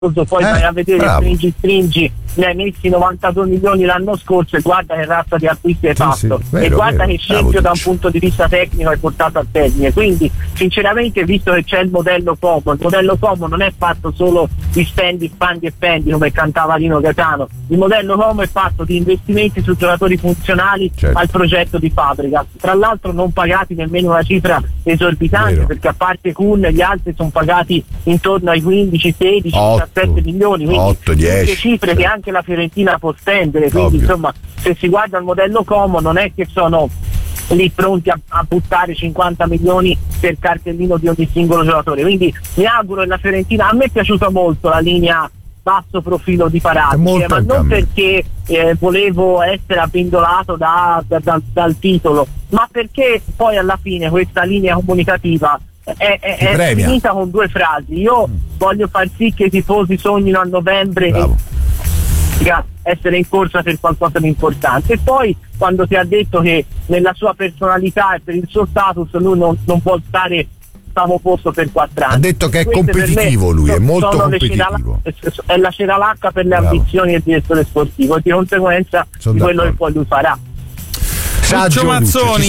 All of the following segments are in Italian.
poi vai a vedere stringi ne hai messi 92 milioni l'anno scorso e guarda che razza di acquisti hai fatto, vero, e guarda vero, che scempio da un punto di vista tecnico hai portato a termine. Quindi sinceramente, visto che c'è il modello Como non è fatto solo di spendi, spandi e pendi come cantava Rino Gaetano, il modello Como è fatto di investimenti su giocatori funzionali al progetto di Fabregas, tra l'altro non pagati nemmeno una cifra esorbitante, perché a parte Kun gli altri sono pagati intorno ai 15, 16, 17 milioni, quindi 8, 10, cifre che anche la Fiorentina può spendere, quindi insomma se si guarda il modello Como non è che sono lì pronti a buttare 50 milioni per cartellino di ogni singolo giocatore, quindi mi auguro che la Fiorentina, a me è piaciuta molto la linea basso profilo di Paratici, ma non perché volevo essere abbindolato dal titolo, ma perché poi alla fine questa linea comunicativa è finita con 2 frasi: io voglio far sì che i tifosi sognino a novembre essere in corsa per qualcosa di importante, e poi quando ti ha detto che nella sua personalità e per il suo status lui non vuol stare stavo posto per 4 anni. Ha detto che è competitivo, lui è molto competitivo, è la ceralacca per le ambizioni del direttore sportivo, e di conseguenza di quello che poi lui farà. Duccio Mazzoni,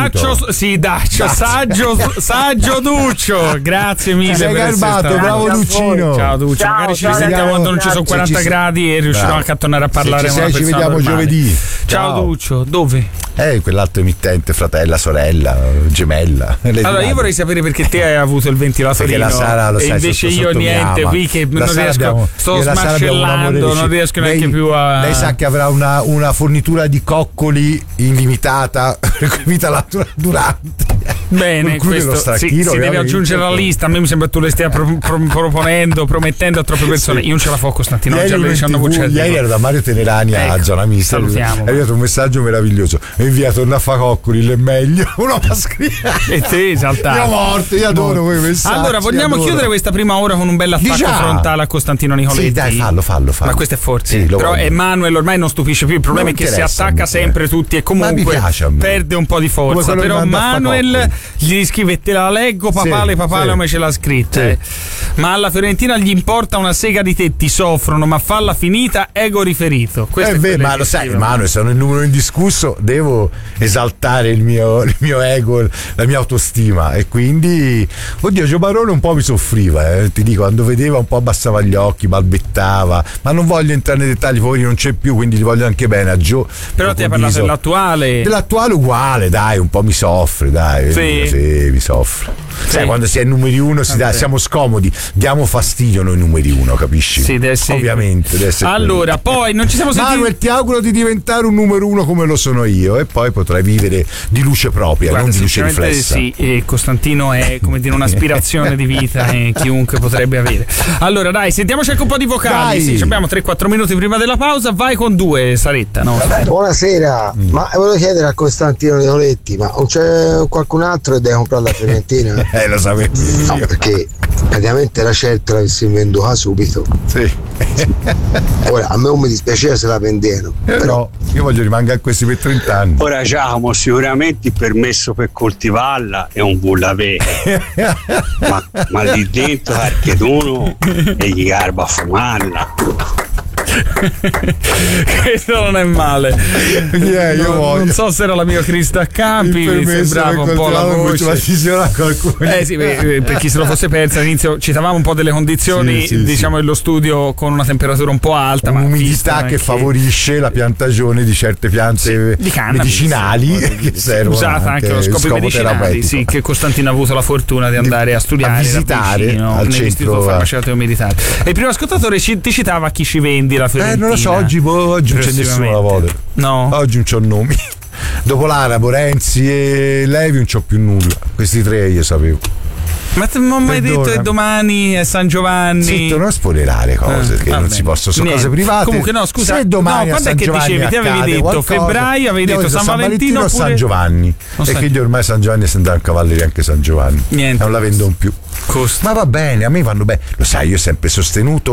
saggio Duccio, grazie mille. Sei garbato, bravo Lucino. Ciao Duccio, magari ci risentiamo quando non ci sono 40 gradi e riusciamo anche a tornare a parlare con una persona. Ci vediamo normale. giovedì. Ciao Duccio, dove? Quell'altro emittente, fratella, sorella, gemella. Allora io vorrei sapere perché te hai avuto il ventilatorino la Sara, lo e sai, invece io niente, qui che non riesco, sto smascellando, non riesco neanche più a... Lei sa che avrà una fornitura di coccoli illimitata, vita durante. Bene, questo si deve aggiungere alla lista. A me mi sembra che tu le stia promettendo a troppe persone. Io non ce la fo, Costantino, oggi alle 19:00. Ieri ero da Mario Tenerani a zona mista, salutiamo. È arrivato un messaggio meraviglioso: ho inviato un affacoccoli, è meglio. Uno mi ha scritto e te esaltato. Io morto, io adoro quei messaggi. Allora vogliamo chiudere questa prima ora con un bel attacco frontale a Costantino Nicoletti? Sì, dai, fallo. Ma questo è forte, però Emanuele ormai non stupisce più. Il problema è che si attacca sempre tutti e comunque perde un po' di forza. Però Manuel gli scrive: te la leggo papale come ce l'ha scritta, ma alla Fiorentina gli importa una sega di tetti, soffrono, ma falla finita, ego riferito. Questo ma lo sai, Manuel, sono il numero indiscusso, devo esaltare il mio ego, la mia autostima, e quindi Gio Barone un po' mi soffriva, ti dico, quando vedeva un po' abbassava gli occhi, balbettava, ma non voglio entrare nei dettagli, poi non c'è più, quindi gli voglio anche bene a Gio. Però ti hai parlato dell'attuale uguale, dai, un po' mi soffre, dai. Sì, mi soffre. Sai, quando si è numeri uno siamo scomodi, diamo fastidio noi numeri uno, capisci? Sì, deve essere. Ovviamente deve essere. Allora, poi non ci siamo sentiti. Manuel, ti auguro di diventare un numero uno come lo sono io, e poi potrai vivere di luce propria, non di luce riflessa. Sì, e Costantino è, come dire, un'aspirazione di vita chiunque potrebbe avere. Allora, dai, sentiamoci anche un po' di vocali. Sì, abbiamo 3-4 minuti prima della pausa. Vai con 2, Saretta, no? Buonasera, ma volevo chiedere a Costantino Nicoletti, ma non c'è qualcun altro che deve comprare la Fiorentina? Lo sapevo. No, perché praticamente era certo l'avessi venduta subito. Sì. Ora a me non mi dispiaceva se la vendevano, però io voglio rimanere questi per 30 anni. Ora Giacomo, sicuramente il permesso per coltivarla è un bullavere, ma lì dentro Archedono e gli garba a fumarla. Questo non è male. Non so se era la mia Crista Campi, mi sembrava un po' la voce. Sì, per chi se lo fosse persa all'inizio citavamo un po' delle condizioni, diciamo, dello studio con una temperatura un po' alta, ma un'umidità che favorisce la piantagione di certe piante di medicinali che servono usata anche allo scopo medicinali. Sì, che Costantino ha avuto la fortuna di andare a studiare, a visitare al nell'Istituto Farmaceutico Militare. E il primo ascoltatore ti citava chi ci vendi la Fiorentina. Non lo so, oggi non c'è nessuno a lavoro. No. Oggi non c'ho nomi. Dopo l'Arabo, Renzi e Levi non c'ho più nulla. Questi 3 io sapevo. Ma non ho mai detto che domani è San Giovanni? Zitto, non spoilerare cose che non si possono, sono cose private. Comunque no, scusa, se domani quando è che dicevi? Ti avevi detto qualcosa, febbraio, avevi detto San Valentino oppure San Giovanni. E quindi ormai San Giovanni è andato in cavalleria anche San Giovanni. Niente. Non la vendono più. Costa. Ma va bene, a me vanno bene. Lo sai, io ho sempre sostenuto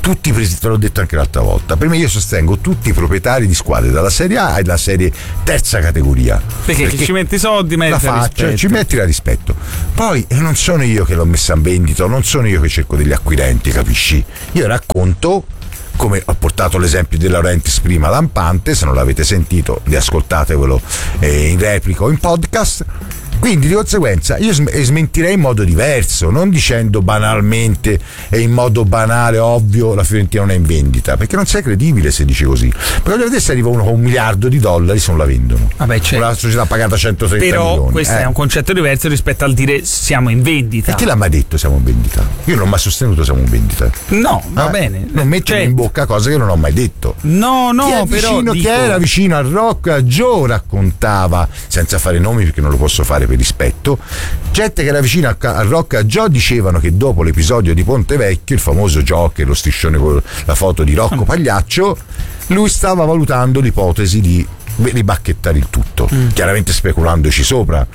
tutti te l'ho detto anche l'altra volta, per me io sostengo tutti i proprietari di squadre dalla Serie A e dalla Serie terza categoria, perché ci metti i soldi, la faccia, ci metti la rispetto. Poi non sono io che l'ho messa in vendita, non sono io che cerco degli acquirenti, capisci? Io racconto, come ho portato l'esempio di De Laurentiis prima, lampante, se non l'avete sentito riascoltatevelo in replica o in podcast. Quindi di conseguenza io smentirei in modo diverso, non dicendo banalmente e in modo banale, ovvio, la Fiorentina non è in vendita, perché non sei credibile se dici così. Perché adesso arriva uno con $1 miliardo, se non la vendono. Vabbè, certo. Una società pagata 130 però milioni. Però questo è un concetto diverso rispetto al dire siamo in vendita. E chi l'ha mai detto siamo in vendita? Io non ho mai sostenuto siamo in vendita. No, va bene. Non mettere in bocca cose che non ho mai detto. No, Chi era vicino al Rocca Joe raccontava, senza fare nomi perché non lo posso fare per rispetto, gente che era vicina al Rocca Joe dicevano che dopo l'episodio di Ponte Vecchio, il famoso Joker, lo striscione con la foto di Rocco Pagliaccio, lui stava valutando l'ipotesi di ribacchettare il tutto, chiaramente speculandoci sopra.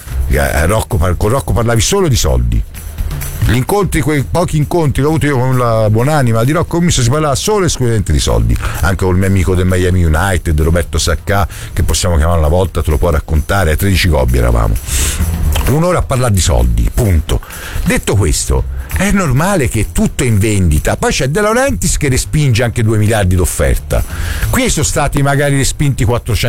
Con Rocco parlavi solo di soldi. Gli incontri, quei pochi incontri che ho avuto io con la buonanima di Rocco Commisso, si parlava solo e esclusivamente di soldi. Anche con il mio amico del Miami United, Roberto Saccà, che possiamo chiamare una volta, te lo può raccontare, a 13 gobbi eravamo. Un'ora a parlare di soldi, punto. Detto questo, è normale che tutto è in vendita. Poi c'è De Laurentiis che respinge anche 2 miliardi d'offerta. Qui sono stati magari respinti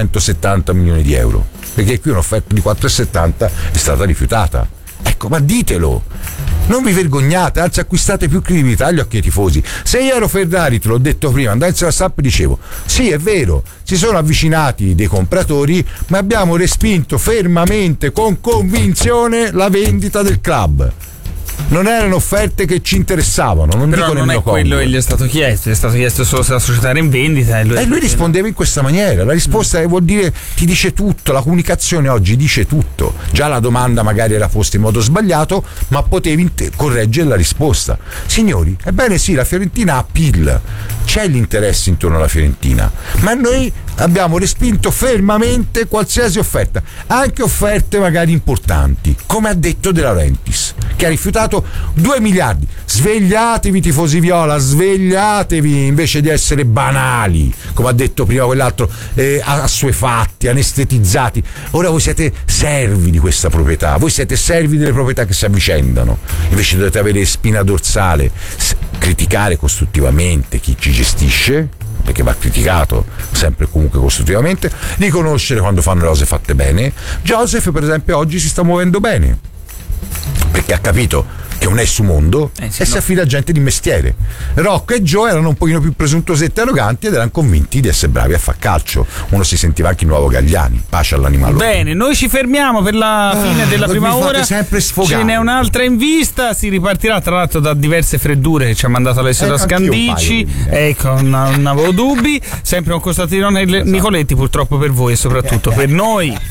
470 milioni di euro, perché qui un'offerta di 4,70 è stata rifiutata. Ecco, ma ditelo, non vi vergognate, anzi acquistate più credibilità agli occhi ai tifosi. Se io ero Ferrari, te l'ho detto prima, andai sulla stampa e dicevo sì, è vero, si sono avvicinati dei compratori, ma abbiamo respinto fermamente, con convinzione, la vendita del club. Non erano offerte che ci interessavano, non però dico non è quello che gli è stato chiesto solo se la società era in vendita, e lui rispondeva in questa maniera. La risposta vuol dire, ti dice tutto, la comunicazione oggi dice tutto. Già la domanda magari era posta in modo sbagliato, ma potevi correggere la risposta. Signori, ebbene sì, la Fiorentina ha PIL, c'è l'interesse intorno alla Fiorentina, ma noi abbiamo respinto fermamente qualsiasi offerta, anche offerte magari importanti, come ha detto De Laurentiis, che ha rifiutato 2 miliardi. Svegliatevi tifosi viola, svegliatevi, invece di essere banali, come ha detto prima quell'altro, assuefatti, anestetizzati. Ora voi siete servi di questa proprietà, voi siete servi delle proprietà che si avvicendano, invece dovete avere spina dorsale, criticare costruttivamente chi ci gestisce, perché va criticato sempre e comunque costruttivamente, riconoscere quando fanno le cose fatte bene. Joseph per esempio oggi si sta muovendo bene, perché ha capito che non è su mondo e si affida a gente di mestiere. Rocco e Joe erano un pochino più presuntuosetti e arroganti ed erano convinti di essere bravi a far calcio. Uno si sentiva anche il nuovo Gagliani, pace all'animale. Bene, noi ci fermiamo per la fine della prima ora, sempre sfogare. Ce n'è un'altra in vista, si ripartirà tra l'altro da diverse freddure che ci ha mandato Alessio Scandicci, ecco, non avevo dubbi, sempre con Costantino Nicoletti, purtroppo per voi e soprattutto per noi.